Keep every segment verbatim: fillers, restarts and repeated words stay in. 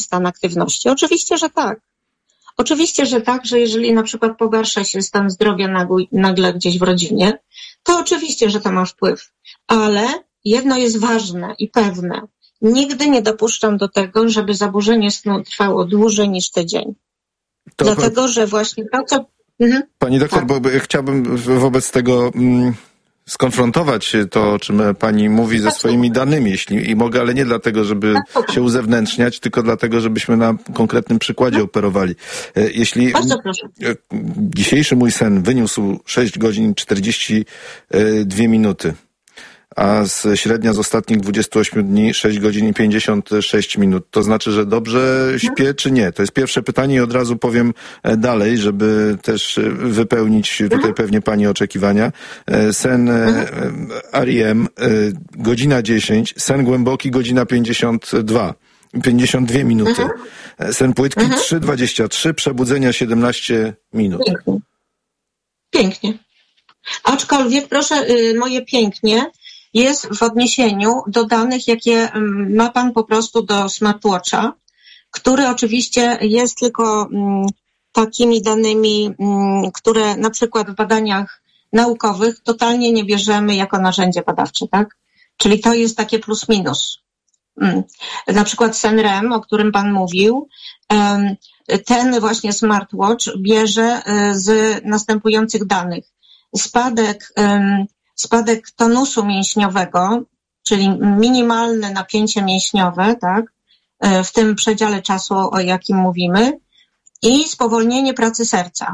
stan aktywności? Oczywiście, że tak. Oczywiście, że tak, że jeżeli na przykład pogarsza się stan zdrowia nagły, nagle gdzieś w rodzinie, to oczywiście, że to ma wpływ. Ale jedno jest ważne i pewne. Nigdy nie dopuszczam do tego, żeby zaburzenie snu trwało dłużej niż tydzień. To Dlatego, że właśnie to, co... Mhm. Pani doktor, tak. bo chciałbym wobec tego mm, skonfrontować to, o czym pani mówi ze swoimi danymi, jeśli i mogę, ale nie dlatego, żeby tak, się uzewnętrzniać, tylko dlatego, żebyśmy na konkretnym przykładzie tak. operowali. Jeśli Bardzo proszę. Dzisiejszy mój sen wyniósł sześć godzin czterdzieści dwie minuty, a z średnia z ostatnich dwudziestu ośmiu dni sześć godzin i pięćdziesiąt sześć minut. To znaczy, że dobrze śpię, czy nie? To jest pierwsze pytanie i od razu powiem dalej, żeby też wypełnić tutaj pewnie pani oczekiwania. Sen R E M godzina dziesięć, sen głęboki godzina pięćdziesiąt dwa. pięćdziesiąt dwie minuty. Sen płytki trzy dwadzieścia trzy, przebudzenia siedemnaście minut. Pięknie. Pięknie. Aczkolwiek, proszę, moje pięknie jest w odniesieniu do danych, jakie ma pan po prostu do smartwatcha, który oczywiście jest tylko takimi danymi, które na przykład w badaniach naukowych totalnie nie bierzemy jako narzędzie badawcze, tak? Czyli to jest takie plus minus. Na przykład sen R E M, o którym pan mówił, ten właśnie smartwatch bierze z następujących danych. Spadek spadek tonusu mięśniowego, czyli minimalne napięcie mięśniowe, tak, w tym przedziale czasu, o jakim mówimy, i spowolnienie pracy serca.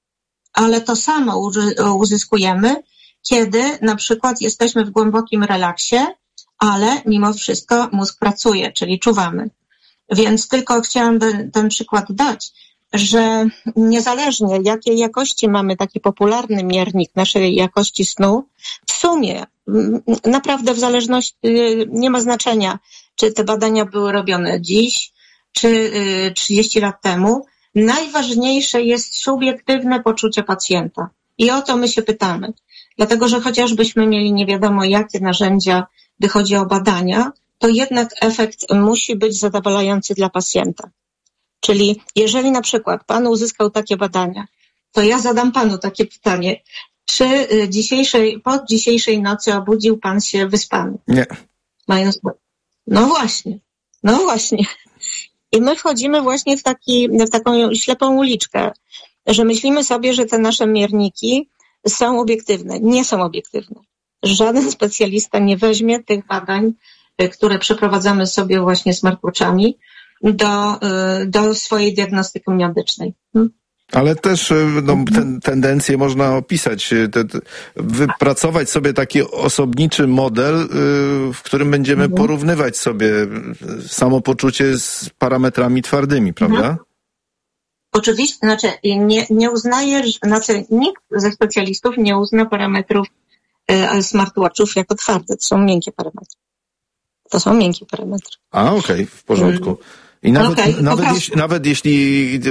Ale to samo uzyskujemy, kiedy na przykład jesteśmy w głębokim relaksie, ale mimo wszystko mózg pracuje, czyli czuwamy. Więc tylko chciałam ten, ten przykład dać, że niezależnie jakiej jakości mamy taki popularny miernik naszej jakości snu, w sumie naprawdę w zależności, nie ma znaczenia, czy te badania były robione dziś, czy trzydzieści lat temu. Najważniejsze jest subiektywne poczucie pacjenta. I o to my się pytamy. Dlatego, że chociażbyśmy mieli nie wiadomo jakie narzędzia, gdy chodzi o badania, to jednak efekt musi być zadowalający dla pacjenta. Czyli jeżeli na przykład pan uzyskał takie badania, to ja zadam panu takie pytanie. Czy dzisiejszej, po dzisiejszej nocy obudził pan się wyspany? Nie. Mając... No właśnie, no właśnie. I my wchodzimy właśnie w, taki, w taką ślepą uliczkę, że myślimy sobie, że te nasze mierniki są obiektywne. Nie są obiektywne. Żaden specjalista nie weźmie tych badań, które przeprowadzamy sobie właśnie smartwatchami, do, do swojej diagnostyki medycznej. Hmm? Ale też no, ten, tendencję można opisać, te, te, wypracować sobie taki osobniczy model, w którym będziemy mhm. porównywać sobie samopoczucie z parametrami twardymi, prawda? Mhm. Oczywiście, znaczy nie, nie uznaje, znaczy nikt ze specjalistów nie uzna parametrów y, smartwatchów jako twarde, to są miękkie parametry. To są miękkie parametry. A, okej, okay, w porządku. I nawet, okay, nawet, jeśli, nawet jeśli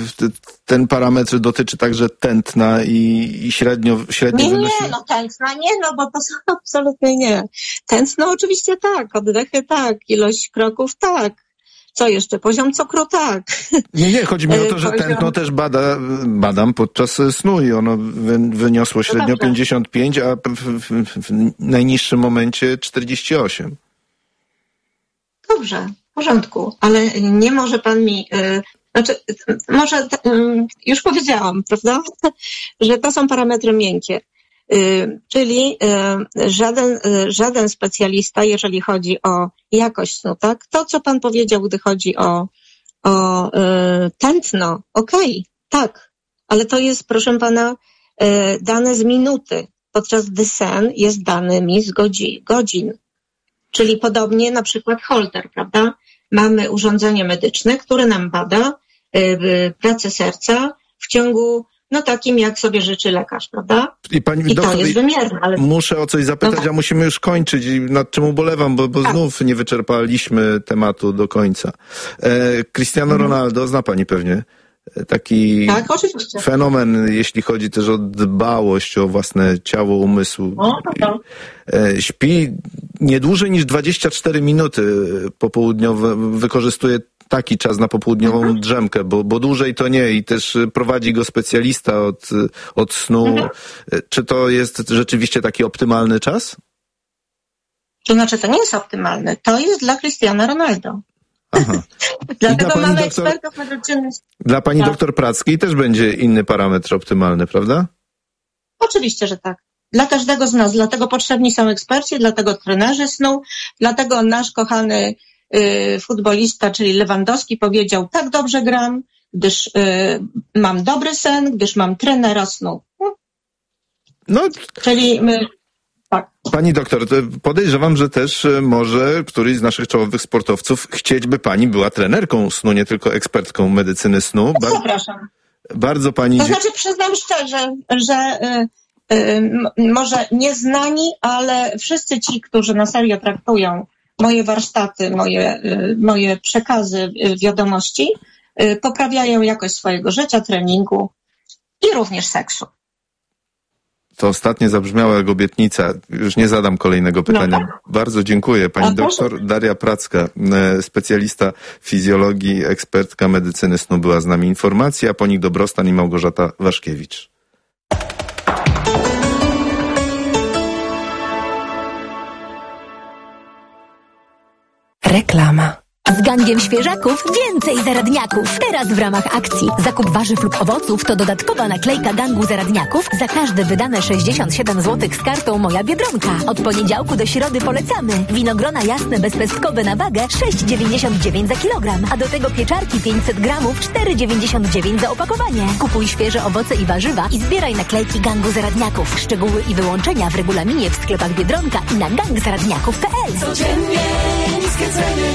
ten parametr dotyczy także tętna i, i średnio, średnio nie, wynosi... Nie, no tętna nie, no bo to są absolutnie nie. Tętno oczywiście tak, oddechy tak, ilość kroków tak. Co jeszcze? Poziom cukru tak. Nie, nie, chodzi mi o to, że Poziom... tętno też bada, badam podczas snu i ono wy, wyniosło średnio pięćdziesiąt pięć, a w, w, w najniższym momencie czterdzieści osiem. Dobrze. W porządku, ale nie może pan mi, yy, znaczy, może yy, już powiedziałam, prawda, że to są parametry miękkie, yy, czyli yy, żaden, yy, żaden specjalista, jeżeli chodzi o jakość snu, tak, to co pan powiedział, gdy chodzi o, o yy, tętno, okej, okay, tak, ale to jest, proszę pana, yy, dane z minuty, podczas gdy sen jest dany mi z godzin, godzin. Czyli podobnie na przykład holter, prawda? Mamy urządzenie medyczne, które nam bada y, pracę serca w ciągu, no takim jak sobie życzy lekarz, prawda? I, pani I doktor, to jest wymierne. Ale... Muszę o coś zapytać, no tak. A musimy już kończyć, nad czym ubolewam, bo, bo tak. znów nie wyczerpaliśmy tematu do końca. E, Cristiano mhm. Ronaldo, zna pani pewnie. Taki tak, oczywiście. Fenomen, jeśli chodzi też o dbałość o własne ciało, umysł. O, to. Śpi nie dłużej niż dwadzieścia cztery minuty popołudniowe, wykorzystuje taki czas na popołudniową mhm. drzemkę, bo, bo dłużej to nie i też prowadzi go specjalista od, od snu. Mhm. Czy to jest rzeczywiście taki optymalny czas? To znaczy, to nie jest optymalny. To jest dla Cristiano Ronaldo. Aha. Dlatego dla mamy doktor, ekspertów medycyny. Dla pani tak. doktor Prackiej też będzie inny parametr optymalny, prawda? Oczywiście, że tak. Dla każdego z nas. Dlatego potrzebni są eksperci, dlatego trenerzy snu, dlatego nasz kochany y, futbolista, czyli Lewandowski, powiedział: tak dobrze gram, gdyż y, mam dobry sen, gdyż mam trenera snu. No. Czyli my... Tak. Pani doktor, podejrzewam, że też może któryś z naszych czołowych sportowców chcieć, by pani była trenerką snu, nie tylko ekspertką medycyny snu. Bar- Zapraszam. Bardzo pani... To znaczy, przyznam szczerze, że y, y, może nieznani, ale wszyscy ci, którzy na serio traktują moje warsztaty, moje, y, moje przekazy, y, wiadomości, y, poprawiają jakość swojego życia, treningu i również seksu. To ostatnie zabrzmiało jak obietnica. Już nie zadam kolejnego pytania. No tak. Bardzo dziękuję. Pani A doktor proszę. Daria Pracka, specjalista fizjologii, ekspertka medycyny snu, była z nami. Informacja, po nich dobrostan i Małgorzata Waszkiewicz. Reklama. Z gangiem świeżaków więcej zaradniaków. Teraz w ramach akcji zakup warzyw lub owoców to dodatkowa naklejka gangu zaradniaków za każde wydane sześćdziesiąt siedem złotych z kartą Moja Biedronka. Od poniedziałku do środy polecamy. Winogrona jasne bezpestkowe na wagę sześć dziewięćdziesiąt dziewięć za kilogram, a do tego pieczarki pięćset gramów cztery dziewięćdziesiąt dziewięć za opakowanie. Kupuj świeże owoce i warzywa i zbieraj naklejki gangu zaradniaków. Szczegóły i wyłączenia w regulaminie w sklepach Biedronka i na gang zaradniaków kropka p l. Codziennie niskie ceny.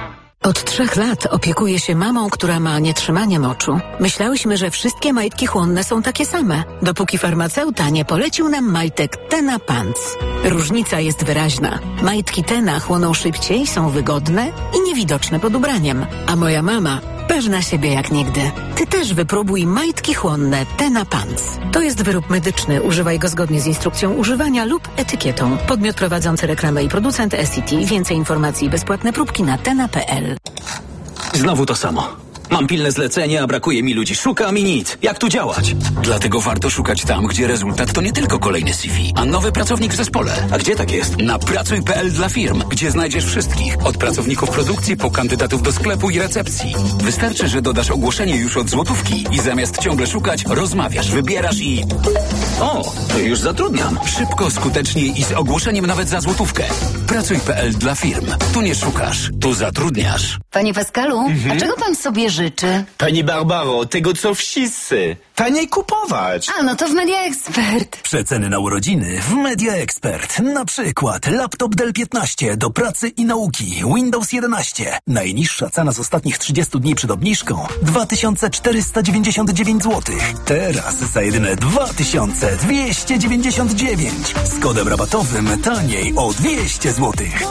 Od trzech lat opiekuję się mamą, która ma nietrzymanie moczu. Myślałyśmy, że wszystkie majtki chłonne są takie same, dopóki farmaceuta nie polecił nam majtek Tena Pants. Różnica jest wyraźna. Majtki Tena chłoną szybciej, są wygodne i niewidoczne pod ubraniem. A moja mama pewna siebie jak nigdy. Ty też wypróbuj majtki chłonne Tena Pants. To jest wyrób medyczny. Używaj go zgodnie z instrukcją używania lub etykietą. Podmiot prowadzący reklamę i producent S C T. Więcej informacji i bezpłatne próbki na tena kropka p l. Znowu to samo. Mam pilne zlecenie, a brakuje mi ludzi. Szukam i nic. Jak tu działać? Dlatego warto szukać tam, gdzie rezultat to nie tylko kolejny C V, a nowy pracownik w zespole. A gdzie tak jest? Na pracuj kropka p l dla firm, gdzie znajdziesz wszystkich. Od pracowników produkcji po kandydatów do sklepu i recepcji. Wystarczy, że dodasz ogłoszenie już od złotówki i zamiast ciągle szukać, rozmawiasz, wybierasz i... O, to już zatrudniam. Szybko, skutecznie i z ogłoszeniem nawet za złotówkę. pracuj kropka p l dla firm. Tu nie szukasz, tu zatrudniasz. Panie Pascalu, mhm. a czego pan sobie życzy? Pani Barbaro, tego co wszyscy. Taniej kupować. A, no to w Media Expert. Przeceny na urodziny w Media Expert. Na przykład laptop Dell piętnaście do pracy i nauki. Windows jedenaście. Najniższa cena z ostatnich trzydziestu dni przed obniżką dwa tysiące czterysta dziewięćdziesiąt dziewięć złotych. Teraz za jedyne dwa tysiące dwieście dziewięćdziesiąt dziewięć. Z kodem rabatowym taniej o dwieście złotych.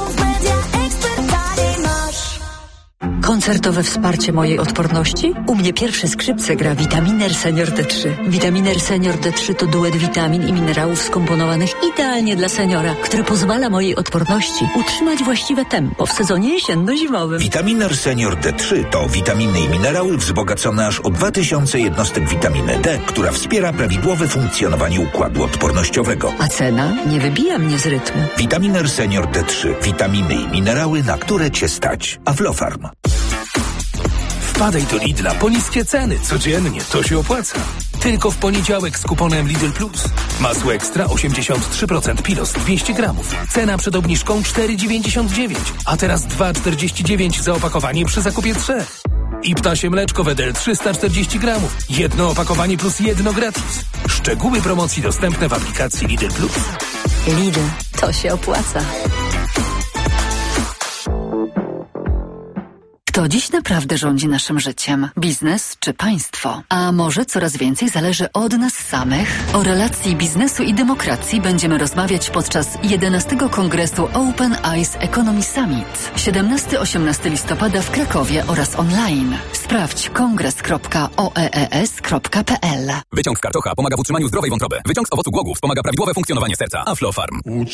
Koncertowe wsparcie mojej odporności? U mnie pierwsze skrzypce gra Vitaminer Senior D trzy. Vitaminer Senior D trzy to duet witamin i minerałów skomponowanych idealnie dla seniora, który pozwala mojej odporności utrzymać właściwe tempo w sezonie jesienno-zimowym. Vitaminer Senior D trzy to witaminy i minerały wzbogacone aż o dwa tysiące jednostek witaminy D, która wspiera prawidłowe funkcjonowanie układu odpornościowego. A cena nie wybija mnie z rytmu. Vitaminer Senior D trzy. Witaminy i minerały, na które Cię stać. Aflofarm. Wpadaj do Lidla po niskie ceny. Codziennie to się opłaca. Tylko w poniedziałek z kuponem Lidl Plus. Masło ekstra osiemdziesiąt trzy procent Pilos dwieście gramów. Cena przed obniżką cztery dziewięćdziesiąt dziewięć, a teraz dwa czterdzieści dziewięć za opakowanie przy zakupie trzech. I ptasie mleczko Wedel trzysta czterdzieści gramów. Jedno opakowanie plus jedno gratis. Szczegóły promocji dostępne w aplikacji Lidl Plus. Lidl, to się opłaca. Kto dziś naprawdę rządzi naszym życiem? Biznes czy państwo? A może coraz więcej zależy od nas samych? O relacji biznesu i demokracji będziemy rozmawiać podczas jedenastego Kongresu Open Eyes Economy Summit. siedemnastego do osiemnastego listopada w Krakowie oraz online. Sprawdź kongres kropka o e e s kropka p l. Wyciąg z karczocha pomaga w utrzymaniu zdrowej wątroby. Wyciąg z owocu głogów wspomaga prawidłowe funkcjonowanie serca. Aflofarm.